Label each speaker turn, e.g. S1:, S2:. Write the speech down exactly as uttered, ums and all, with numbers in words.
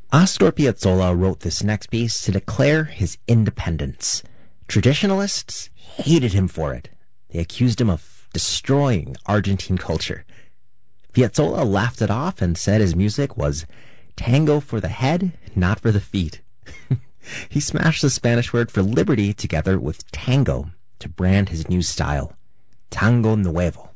S1: Astor Piazzolla wrote this next piece to declare his independence. Traditionalists hated him for it. They accused him of destroying Argentine culture. Piazzolla laughed it off and said his music was tango for the head, not for the feet. He smashed the Spanish word for liberty together with tango to brand his new style, Tango Nuevo.